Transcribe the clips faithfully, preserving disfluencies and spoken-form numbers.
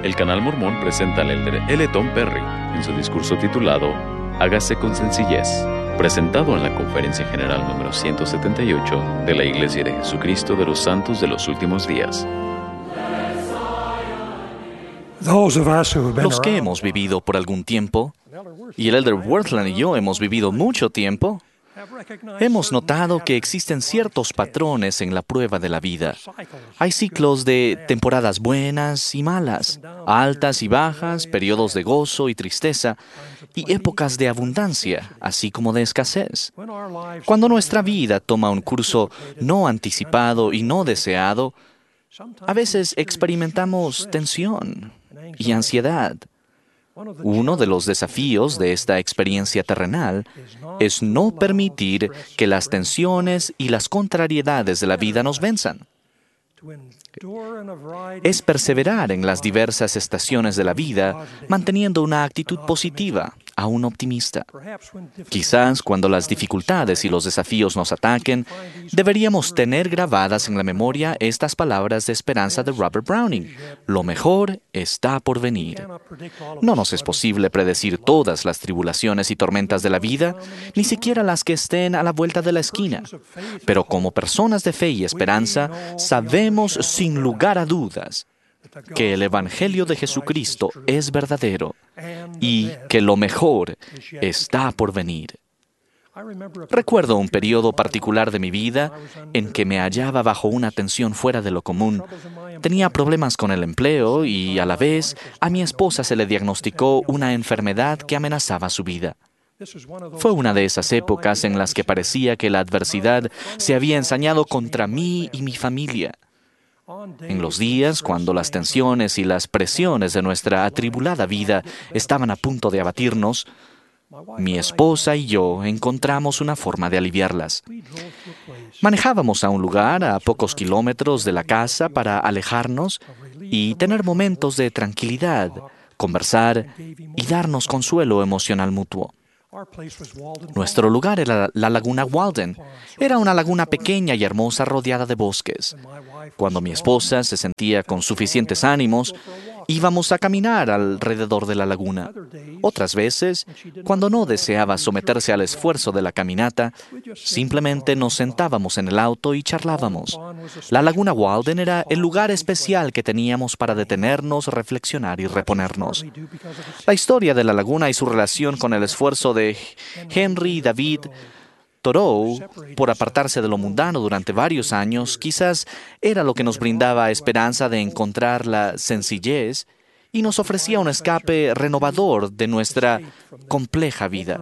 El Canal Mormón presenta al elder L. Tom Perry en su discurso titulado Hágase con sencillez, presentado en la Conferencia General número ciento setenta y ocho de la Iglesia de Jesucristo de los Santos de los Últimos Días. Los que hemos vivido por algún tiempo, y el elder Worthland y yo hemos vivido mucho tiempo, hemos notado que existen ciertos patrones en la prueba de la vida. Hay ciclos de temporadas buenas y malas, altas y bajas, periodos de gozo y tristeza, y épocas de abundancia, así como de escasez. Cuando nuestra vida toma un curso no anticipado y no deseado, a veces experimentamos tensión y ansiedad. Uno de los desafíos de esta experiencia terrenal es no permitir que las tensiones y las contrariedades de la vida nos venzan. Es perseverar en las diversas estaciones de la vida, manteniendo una actitud positiva, aún optimista. Quizás cuando las dificultades y los desafíos nos ataquen, deberíamos tener grabadas en la memoria estas palabras de esperanza de Robert Browning: lo mejor está por venir. No nos es posible predecir todas las tribulaciones y tormentas de la vida, ni siquiera las que estén a la vuelta de la esquina. Pero como personas de fe y esperanza, sabemos sin lugar a dudas que el Evangelio de Jesucristo es verdadero y que lo mejor está por venir. Recuerdo un periodo particular de mi vida en que me hallaba bajo una tensión fuera de lo común. Tenía problemas con el empleo y, a la vez, a mi esposa se le diagnosticó una enfermedad que amenazaba su vida. Fue una de esas épocas en las que parecía que la adversidad se había ensañado contra mí y mi familia. En los días cuando las tensiones y las presiones de nuestra atribulada vida estaban a punto de abatirnos, mi esposa y yo encontramos una forma de aliviarlas. Manejábamos a un lugar a pocos kilómetros de la casa para alejarnos y tener momentos de tranquilidad, conversar y darnos consuelo emocional mutuo. Nuestro lugar era la laguna Walden. Era una laguna pequeña y hermosa rodeada de bosques. Cuando mi esposa se sentía con suficientes ánimos, íbamos a caminar alrededor de la laguna. Otras veces, cuando no deseaba someterse al esfuerzo de la caminata, simplemente nos sentábamos en el auto y charlábamos. La laguna Walden era el lugar especial que teníamos para detenernos, reflexionar y reponernos. La historia de la laguna y su relación con el esfuerzo de Henry David Thoreau por apartarse de lo mundano durante varios años, quizás era lo que nos brindaba esperanza de encontrar la sencillez y nos ofrecía un escape renovador de nuestra compleja vida.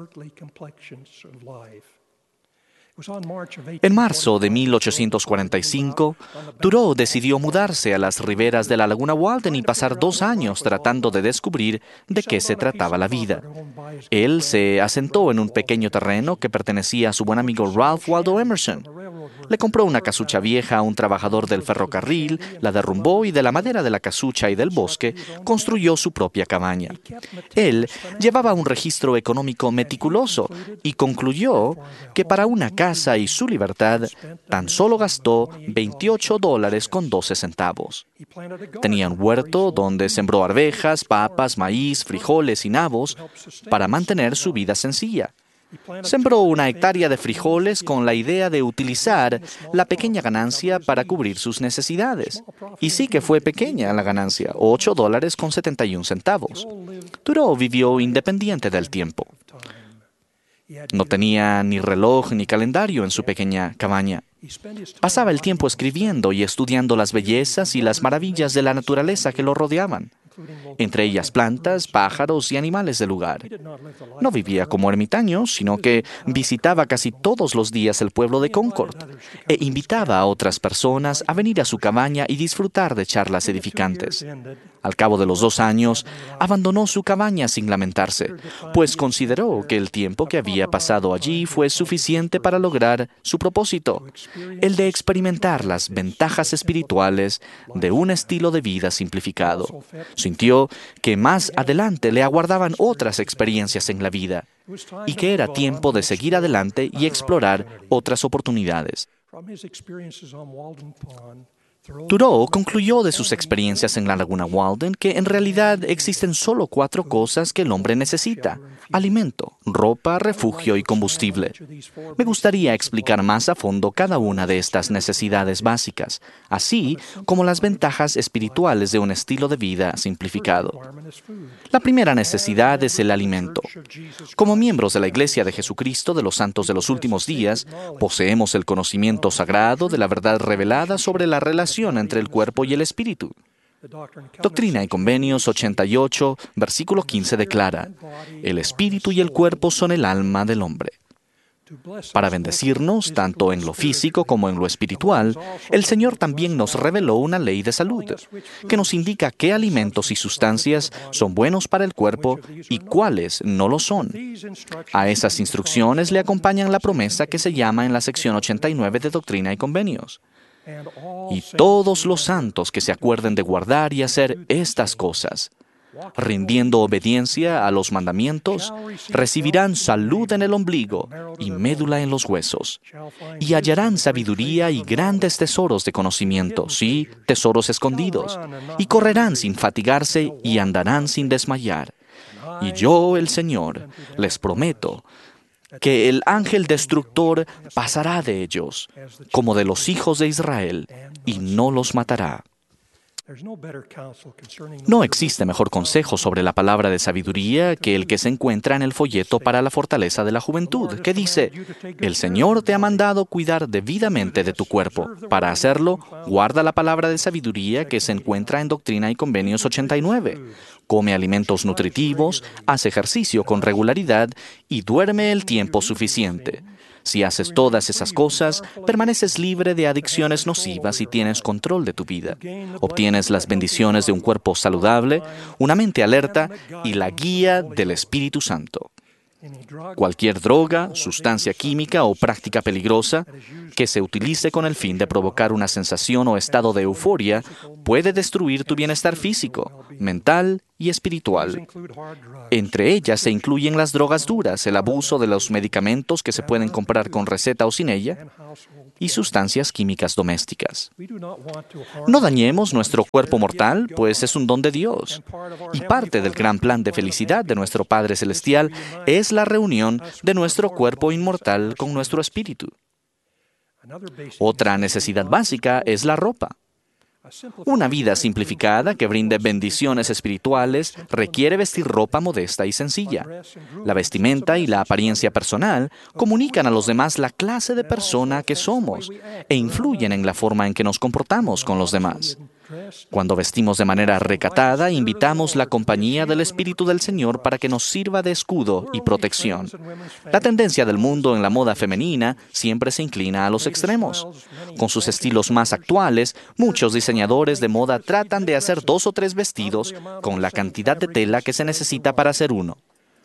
En marzo de mil ochocientos cuarenta y cinco, Thoreau decidió mudarse a las riberas de la laguna Walden y pasar dos años tratando de descubrir de qué se trataba la vida. Él se asentó en un pequeño terreno que pertenecía a su buen amigo Ralph Waldo Emerson. Le compró una casucha vieja a un trabajador del ferrocarril, la derrumbó y de la madera de la casucha y del bosque construyó su propia cabaña. Él llevaba un registro económico meticuloso y concluyó que para una casa y su libertad tan solo gastó veintiocho dólares con doce centavos. Tenía un huerto donde sembró arvejas, papas, maíz, frijoles y nabos para mantener su vida sencilla. Sembró una hectárea de frijoles con la idea de utilizar la pequeña ganancia para cubrir sus necesidades. Y sí que fue pequeña la ganancia, ocho dólares con setenta y un centavos. Thoreau vivió independiente del tiempo. No tenía ni reloj ni calendario en su pequeña cabaña. Pasaba el tiempo escribiendo y estudiando las bellezas y las maravillas de la naturaleza que lo rodeaban, entre ellas plantas, pájaros y animales del lugar. No vivía como ermitaño, sino que visitaba casi todos los días el pueblo de Concord e invitaba a otras personas a venir a su cabaña y disfrutar de charlas edificantes. Al cabo de los dos años, abandonó su cabaña sin lamentarse, pues consideró que el tiempo que había pasado allí fue suficiente para lograr su propósito, el de experimentar las ventajas espirituales de un estilo de vida simplificado. Sintió que más adelante le aguardaban otras experiencias en la vida y que era tiempo de seguir adelante y explorar otras oportunidades. Thoreau concluyó de sus experiencias en la laguna Walden que en realidad existen solo cuatro cosas que el hombre necesita: alimento, ropa, refugio y combustible. Me gustaría explicar más a fondo cada una de estas necesidades básicas, así como las ventajas espirituales de un estilo de vida simplificado. La primera necesidad es el alimento. Como miembros de la Iglesia de Jesucristo de los Santos de los Últimos Días, poseemos el conocimiento sagrado de la verdad revelada sobre la relación entre el cuerpo y el espíritu. Doctrina y Convenios ochenta y ocho, versículo quince declara: el espíritu y el cuerpo son el alma del hombre. Para bendecirnos, tanto en lo físico como en lo espiritual, el Señor también nos reveló una ley de salud, que nos indica qué alimentos y sustancias son buenos para el cuerpo y cuáles no lo son. A esas instrucciones le acompañan la promesa que se llama en la sección ochenta y nueve de Doctrina y Convenios: y todos los santos que se acuerden de guardar y hacer estas cosas, rindiendo obediencia a los mandamientos, recibirán salud en el ombligo y médula en los huesos, y hallarán sabiduría y grandes tesoros de conocimiento, sí, tesoros escondidos, y correrán sin fatigarse y andarán sin desmayar. Y yo, el Señor, les prometo que el ángel destructor pasará de ellos, como de los hijos de Israel, y no los matará. No existe mejor consejo sobre la palabra de sabiduría que el que se encuentra en el folleto para la fortaleza de la juventud, que dice: el Señor te ha mandado cuidar debidamente de tu cuerpo. Para hacerlo, guarda la palabra de sabiduría que se encuentra en Doctrina y Convenios ochenta y nueve. Come alimentos nutritivos, haz ejercicio con regularidad y duerme el tiempo suficiente. Si haces todas esas cosas, permaneces libre de adicciones nocivas y tienes control de tu vida. Obtienes las bendiciones de un cuerpo saludable, una mente alerta y la guía del Espíritu Santo. Cualquier droga, sustancia química o práctica peligrosa que se utilice con el fin de provocar una sensación o estado de euforia puede destruir tu bienestar físico, mental y espiritual. Entre ellas se incluyen las drogas duras, el abuso de los medicamentos que se pueden comprar con receta o sin ella, y sustancias químicas domésticas. No dañemos nuestro cuerpo mortal, pues es un don de Dios. Y parte del gran plan de felicidad de nuestro Padre Celestial es la reunión de nuestro cuerpo inmortal con nuestro espíritu. Otra necesidad básica es la ropa. Una vida simplificada que brinde bendiciones espirituales requiere vestir ropa modesta y sencilla. La vestimenta y la apariencia personal comunican a los demás la clase de persona que somos e influyen en la forma en que nos comportamos con los demás. Cuando vestimos de manera recatada, invitamos la compañía del Espíritu del Señor para que nos sirva de escudo y protección. La tendencia del mundo en la moda femenina siempre se inclina a los extremos. Con sus estilos más actuales, muchos diseñadores de moda tratan de hacer dos o tres vestidos con la cantidad de tela que se necesita para hacer uno.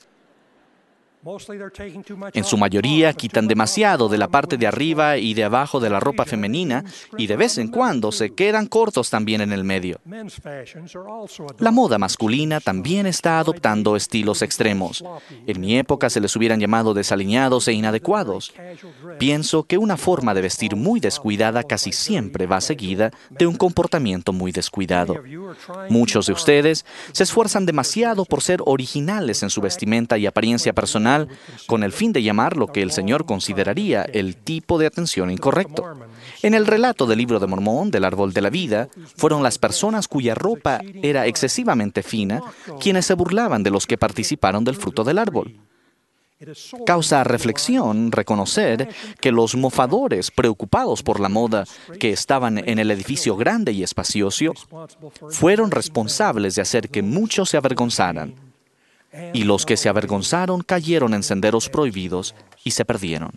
En su mayoría quitan demasiado de la parte de arriba y de abajo de la ropa femenina y de vez en cuando se quedan cortos también en el medio. La moda masculina también está adoptando estilos extremos. En mi época se les hubieran llamado desaliñados e inadecuados. Pienso que una forma de vestir muy descuidada casi siempre va seguida de un comportamiento muy descuidado. Muchos de ustedes se esfuerzan demasiado por ser originales en su vestimenta y apariencia personal, con el fin de llamar lo que el Señor consideraría el tipo de atención incorrecto. En el relato del Libro de Mormón, del Árbol de la Vida, fueron las personas cuya ropa era excesivamente fina quienes se burlaban de los que participaron del fruto del árbol. Causa reflexión reconocer que los mofadores preocupados por la moda que estaban en el edificio grande y espacioso fueron responsables de hacer que muchos se avergonzaran. Y los que se avergonzaron cayeron en senderos prohibidos y se perdieron.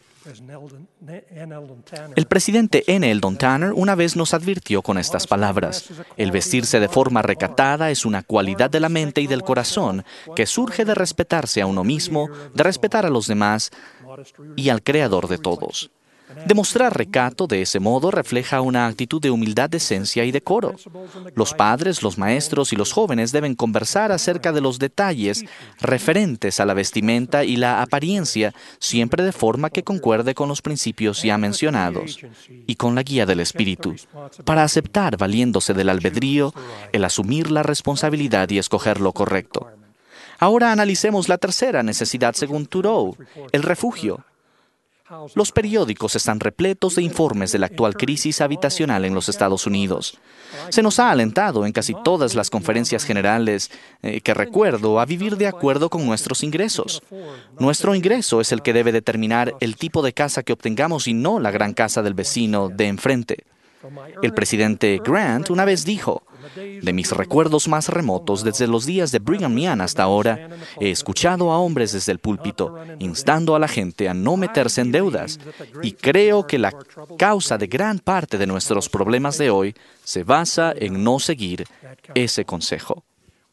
El presidente N. Eldon Tanner una vez nos advirtió con estas palabras: el vestirse de forma recatada es una cualidad de la mente y del corazón que surge de respetarse a uno mismo, de respetar a los demás y al Creador de todos. Demostrar recato de ese modo refleja una actitud de humildad, decencia y decoro. Los padres, los maestros y los jóvenes deben conversar acerca de los detalles referentes a la vestimenta y la apariencia, siempre de forma que concuerde con los principios ya mencionados y con la guía del Espíritu, para aceptar, valiéndose del albedrío, el asumir la responsabilidad y escoger lo correcto. Ahora analicemos la tercera necesidad según Thoreau, el refugio. Los periódicos están repletos de informes de la actual crisis habitacional en los Estados Unidos. Se nos ha alentado en casi todas las conferencias generales eh, que recuerdo a vivir de acuerdo con nuestros ingresos. Nuestro ingreso es el que debe determinar el tipo de casa que obtengamos y no la gran casa del vecino de enfrente. El presidente Grant una vez dijo: de mis recuerdos más remotos, desde los días de Brigham Young hasta ahora, he escuchado a hombres desde el púlpito instando a la gente a no meterse en deudas, y creo que la causa de gran parte de nuestros problemas de hoy se basa en no seguir ese consejo.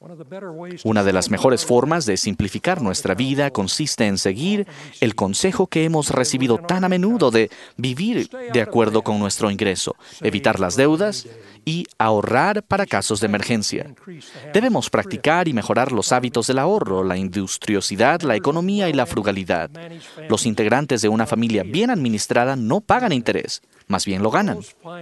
Una de las mejores formas de simplificar nuestra vida consiste en seguir el consejo que hemos recibido tan a menudo de vivir de acuerdo con nuestro ingreso, evitar las deudas y ahorrar para casos de emergencia. Debemos practicar y mejorar los hábitos del ahorro, la industriosidad, la economía y la frugalidad. Los integrantes de una familia bien administrada no pagan interés, más bien lo ganan.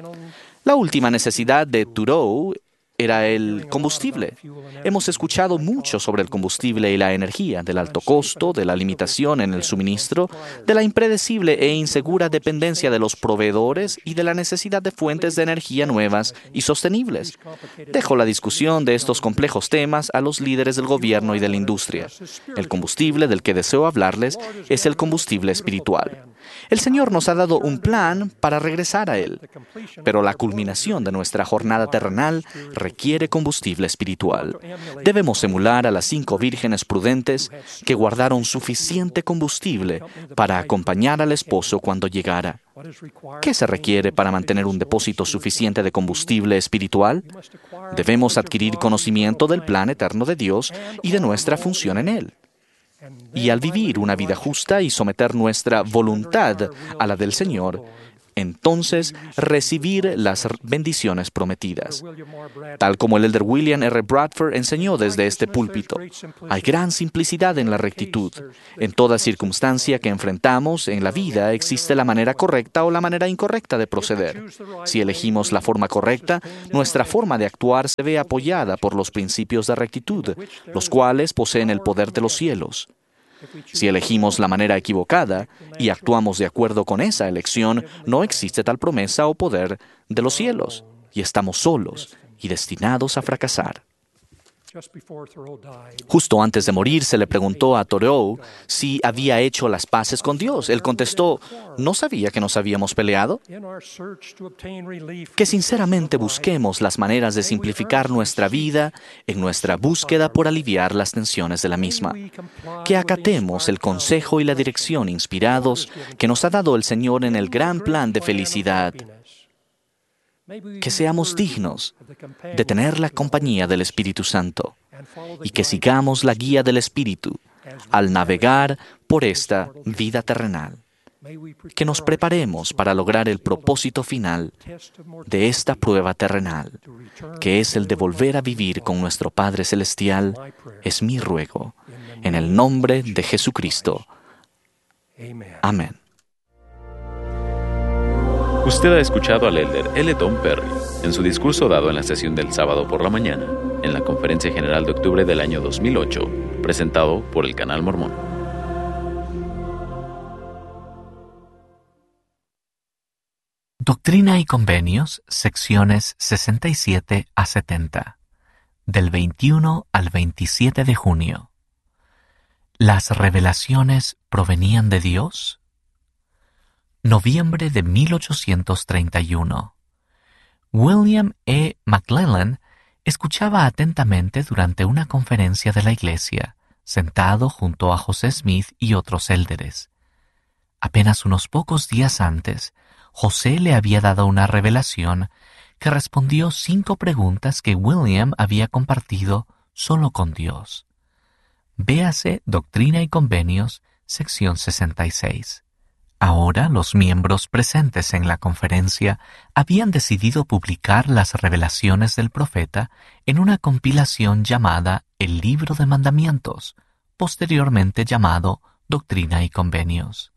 La última necesidad de Thoreau era el combustible. Hemos escuchado mucho sobre el combustible y la energía, del alto costo, de la limitación en el suministro, de la impredecible e insegura dependencia de los proveedores y de la necesidad de fuentes de energía nuevas y sostenibles. Dejo la discusión de estos complejos temas a los líderes del gobierno y de la industria. El combustible del que deseo hablarles es el combustible espiritual. El Señor nos ha dado un plan para regresar a Él, pero la culminación de nuestra jornada terrenal requiere combustible espiritual. Debemos emular a las cinco vírgenes prudentes que guardaron suficiente combustible para acompañar al esposo cuando llegara. ¿Qué se requiere para mantener un depósito suficiente de combustible espiritual? Debemos adquirir conocimiento del plan eterno de Dios y de nuestra función en Él. Y al vivir una vida justa y someter nuestra voluntad a la del Señor, entonces recibir las bendiciones prometidas. Tal como el elder William R. Bradford enseñó desde este púlpito, hay gran simplicidad en la rectitud. En toda circunstancia que enfrentamos en la vida existe la manera correcta o la manera incorrecta de proceder. Si elegimos la forma correcta, nuestra forma de actuar se ve apoyada por los principios de rectitud, los cuales poseen el poder de los cielos. Si elegimos la manera equivocada y actuamos de acuerdo con esa elección, no existe tal promesa o poder de los cielos, y estamos solos y destinados a fracasar. Justo antes de morir se le preguntó a Thoreau si había hecho las paces con Dios. Él contestó: ¿no sabía que nos habíamos peleado? Que sinceramente busquemos las maneras de simplificar nuestra vida en nuestra búsqueda por aliviar las tensiones de la misma. Que acatemos el consejo y la dirección inspirados que nos ha dado el Señor en el gran plan de felicidad. Que seamos dignos de tener la compañía del Espíritu Santo y que sigamos la guía del Espíritu al navegar por esta vida terrenal. Que nos preparemos para lograr el propósito final de esta prueba terrenal, que es el de volver a vivir con nuestro Padre Celestial, es mi ruego, en el nombre de Jesucristo. Amén. Usted ha escuchado al elder L. Tom Perry en su discurso dado en la sesión del sábado por la mañana, en la Conferencia General de octubre del año dos mil ocho, presentado por el Canal Mormón. Doctrina y Convenios, secciones sesenta y siete a setenta, del veintiuno al veintisiete de junio. ¿Las revelaciones provenían de Dios? Noviembre de mil ochocientos treinta y uno. William E. McClellan escuchaba atentamente durante una conferencia de la iglesia, sentado junto a José Smith y otros élderes. Apenas unos pocos días antes, José le había dado una revelación que respondió cinco preguntas que William había compartido solo con Dios. Véase Doctrina y Convenios, sección sesenta y seis. Ahora los miembros presentes en la conferencia habían decidido publicar las revelaciones del profeta en una compilación llamada El Libro de Mandamientos, posteriormente llamado Doctrina y Convenios.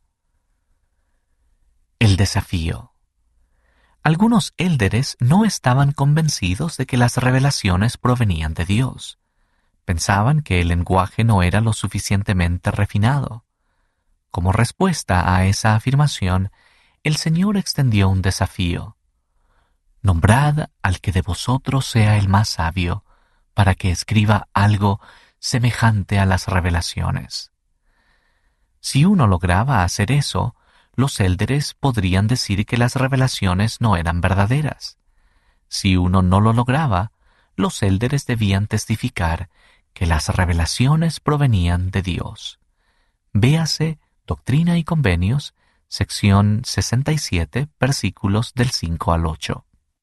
El desafío. Algunos élderes no estaban convencidos de que las revelaciones provenían de Dios. Pensaban que el lenguaje no era lo suficientemente refinado. Como respuesta a esa afirmación, el Señor extendió un desafío. Nombrad al que de vosotros sea el más sabio, para que escriba algo semejante a las revelaciones. Si uno lograba hacer eso, los élderes podrían decir que las revelaciones no eran verdaderas. Si uno no lo lograba, los élderes debían testificar que las revelaciones provenían de Dios. Véase Doctrina y Convenios, sección sesenta y siete, versículos del cinco al ocho.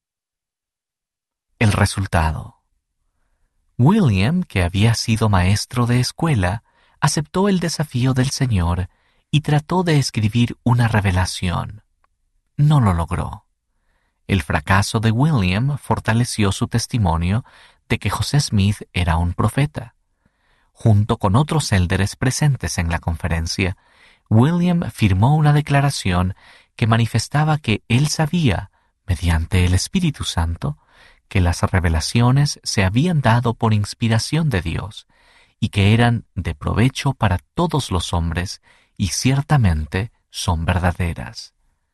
El resultado. William, que había sido maestro de escuela, aceptó el desafío del Señor y trató de escribir una revelación. No lo logró. El fracaso de William fortaleció su testimonio de que José Smith era un profeta. Junto con otros élderes presentes en la conferencia, William firmó una declaración que manifestaba que él sabía, mediante el Espíritu Santo, que las revelaciones se habían dado por inspiración de Dios y que eran de provecho para todos los hombres y ciertamente son verdaderas.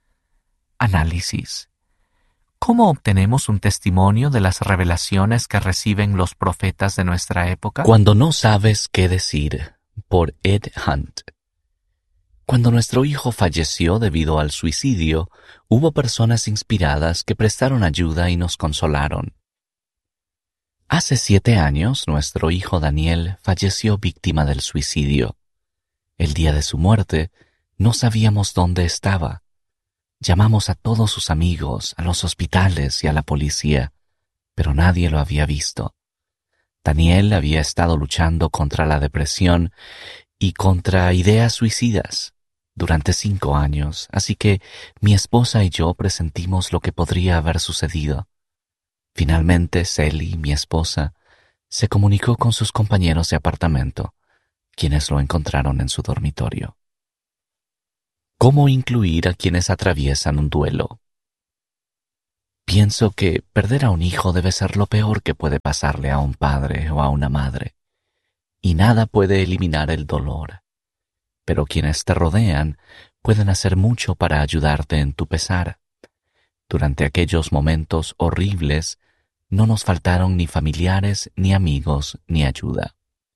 Análisis. ¿Cómo obtenemos un testimonio de las revelaciones que reciben los profetas de nuestra época? Cuando no sabes qué decir, por Ed Hunt. Cuando nuestro hijo falleció debido al suicidio, hubo personas inspiradas que prestaron ayuda y nos consolaron. Hace siete años, nuestro hijo Daniel falleció víctima del suicidio. El día de su muerte, no sabíamos dónde estaba. Llamamos a todos sus amigos, a los hospitales y a la policía, pero nadie lo había visto. Daniel había estado luchando contra la depresión y contra ideas suicidas durante cinco años, así que mi esposa y yo presentimos lo que podría haber sucedido. Finalmente, Sally, mi esposa, se comunicó con sus compañeros de apartamento, quienes lo encontraron en su dormitorio. ¿Cómo incluir a quienes atraviesan un duelo? Pienso que perder a un hijo debe ser lo peor que puede pasarle a un padre o a una madre, y nada puede eliminar el dolor. Pero quienes te rodean pueden hacer mucho para ayudarte en tu pesar. Durante aquellos momentos horribles, no nos faltaron ni familiares, ni amigos, ni ayuda.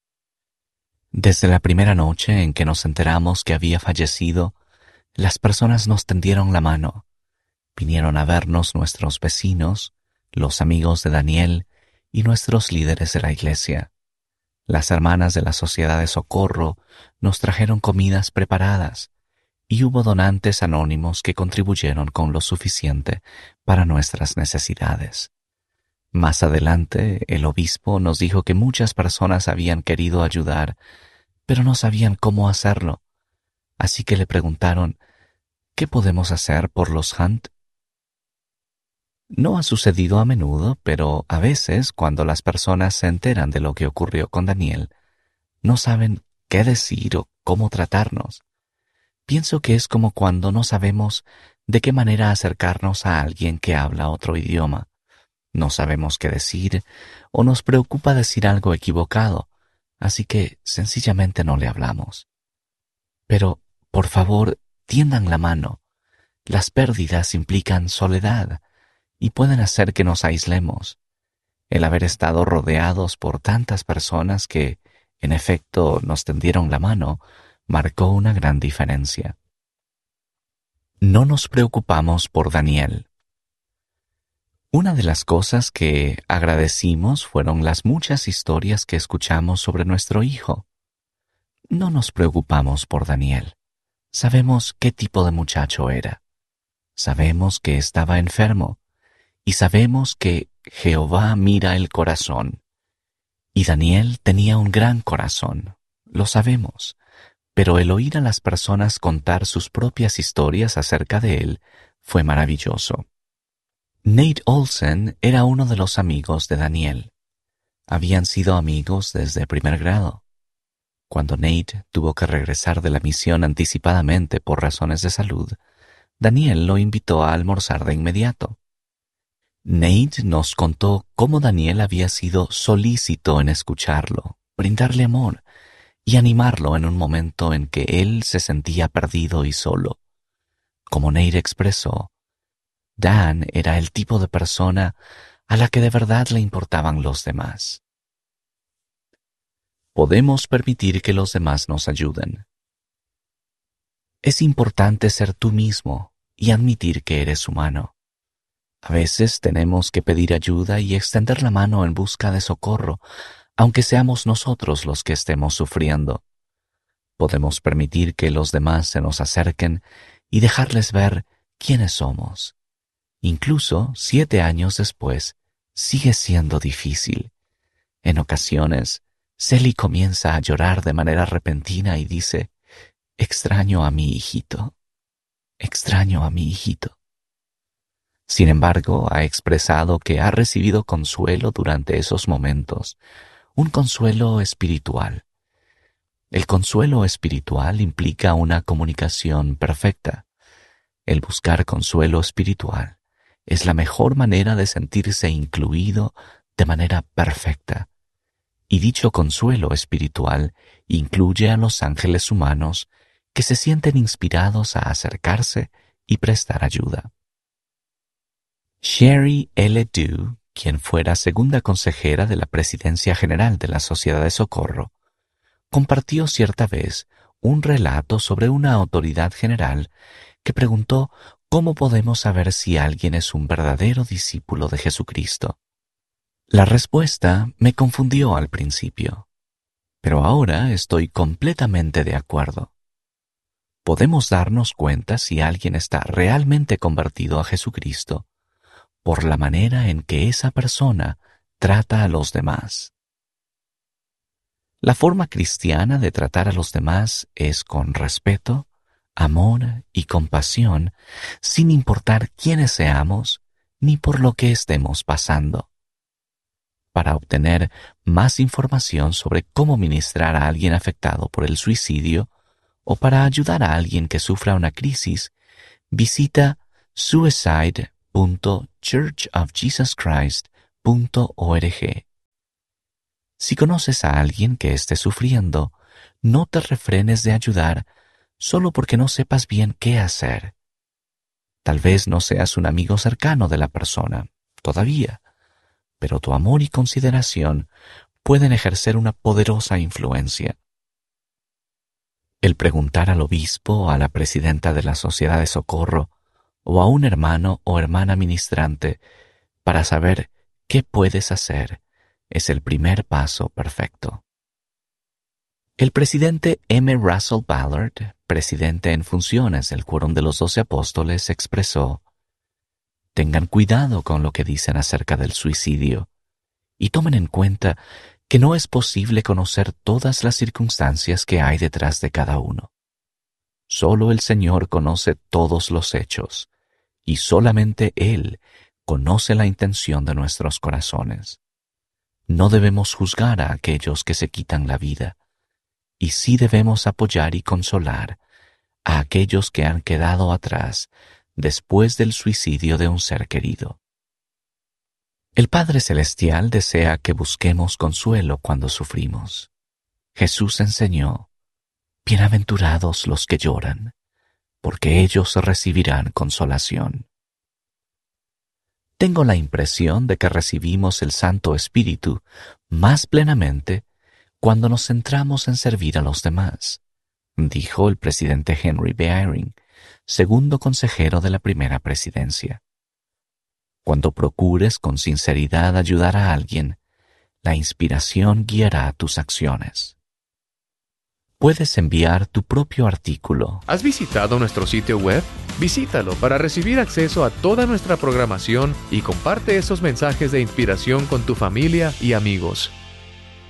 Desde la primera noche en que nos enteramos que había fallecido, las personas nos tendieron la mano. Vinieron a vernos nuestros vecinos, los amigos de Daniel y nuestros líderes de la iglesia. Las hermanas de la Sociedad de Socorro nos trajeron comidas preparadas y hubo donantes anónimos que contribuyeron con lo suficiente para nuestras necesidades. Más adelante, el obispo nos dijo que muchas personas habían querido ayudar, pero no sabían cómo hacerlo. Así que le preguntaron, ¿qué podemos hacer por los Hunt? No ha sucedido a menudo, pero a veces, cuando las personas se enteran de lo que ocurrió con Daniel, no saben qué decir o cómo tratarnos. Pienso que es como cuando no sabemos de qué manera acercarnos a alguien que habla otro idioma. No sabemos qué decir o nos preocupa decir algo equivocado, así que sencillamente no le hablamos. Pero, por favor, tiendan la mano. Las pérdidas implican soledad y pueden hacer que nos aislemos. El haber estado rodeados por tantas personas que, en efecto, nos tendieron la mano, marcó una gran diferencia. No nos preocupamos por Daniel. Una de las cosas que agradecimos fueron las muchas historias que escuchamos sobre nuestro hijo. No nos preocupamos por Daniel. Sabemos qué tipo de muchacho era. Sabemos que estaba enfermo. Y sabemos que Jehová mira el corazón. Y Daniel tenía un gran corazón. Lo sabemos. pero el oír a las personas contar sus propias historias acerca de él fue maravilloso. Nate Olson era uno de los amigos de Daniel. Habían sido amigos desde primer grado. Cuando Nate tuvo que regresar de la misión anticipadamente por razones de salud, Daniel lo invitó a almorzar de inmediato. Nate nos contó cómo Daniel había sido solícito en escucharlo, brindarle amor y animarlo en un momento en que él se sentía perdido y solo. Como Nate expresó, Dan era el tipo de persona a la que de verdad le importaban los demás. Podemos permitir que los demás nos ayuden. Es importante ser tú mismo y admitir que eres humano. A veces tenemos que pedir ayuda y extender la mano en busca de socorro, aunque seamos nosotros los que estemos sufriendo. Podemos permitir que los demás se nos acerquen y dejarles ver quiénes somos. Incluso siete años después, sigue siendo difícil. En ocasiones, Sally comienza a llorar de manera repentina y dice, «Extraño a mi hijito, extraño a mi hijito». Sin embargo, ha expresado que ha recibido consuelo durante esos momentos, un consuelo espiritual. El consuelo espiritual implica una comunicación perfecta. El buscar consuelo espiritual es la mejor manera de sentirse incluido de manera perfecta. Y dicho consuelo espiritual incluye a los ángeles humanos que se sienten inspirados a acercarse y prestar ayuda. Sherry L. Dew, quien fuera segunda consejera de la Presidencia General de la Sociedad de Socorro, compartió cierta vez un relato sobre una autoridad general que preguntó cómo podemos saber si alguien es un verdadero discípulo de Jesucristo. La respuesta me confundió al principio, pero ahora estoy completamente de acuerdo. Podemos darnos cuenta si alguien está realmente convertido a Jesucristo por la manera en que esa persona trata a los demás. La forma cristiana de tratar a los demás es con respeto, amor y compasión, sin importar quiénes seamos ni por lo que estemos pasando. Para obtener más información sobre cómo ministrar a alguien afectado por el suicidio o para ayudar a alguien que sufra una crisis, visita suicide punto church of jesus christ punto org. Si conoces a alguien que esté sufriendo, no te refrenes de ayudar solo porque no sepas bien qué hacer. Tal vez no seas un amigo cercano de la persona, todavía, pero tu amor y consideración pueden ejercer una poderosa influencia. El preguntar al obispo o a la presidenta de la Sociedad de Socorro o a un hermano o hermana ministrante para saber qué puedes hacer es el primer paso perfecto. El presidente M. Russell Ballard, presidente en funciones del Quórum de los Doce Apóstoles, expresó: «Tengan cuidado con lo que dicen acerca del suicidio y tomen en cuenta que no es posible conocer todas las circunstancias que hay detrás de cada uno. Solo el Señor conoce todos los hechos y solamente Él conoce la intención de nuestros corazones. No debemos juzgar a aquellos que se quitan la vida, y sí debemos apoyar y consolar a aquellos que han quedado atrás después del suicidio de un ser querido. El Padre Celestial desea que busquemos consuelo cuando sufrimos. Jesús enseñó: «Bienaventurados los que lloran, porque ellos recibirán consolación». Tengo la impresión de que recibimos el Santo Espíritu más plenamente cuando nos centramos en servir a los demás, dijo el presidente Henry B. Eyring, segundo consejero de la primera presidencia. Cuando procures con sinceridad ayudar a alguien, la inspiración guiará tus acciones. Puedes enviar tu propio artículo. ¿Has visitado nuestro sitio web? Visítalo para recibir acceso a toda nuestra programación y comparte esos mensajes de inspiración con tu familia y amigos.